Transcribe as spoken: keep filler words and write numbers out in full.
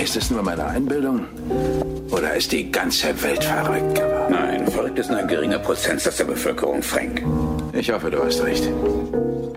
Ist es nur meine Einbildung? Oder ist die ganze Welt verrückt geworden? Nein, verrückt ist nur ein geringer Prozentsatz der Bevölkerung, Frank. Ich hoffe, du hast recht.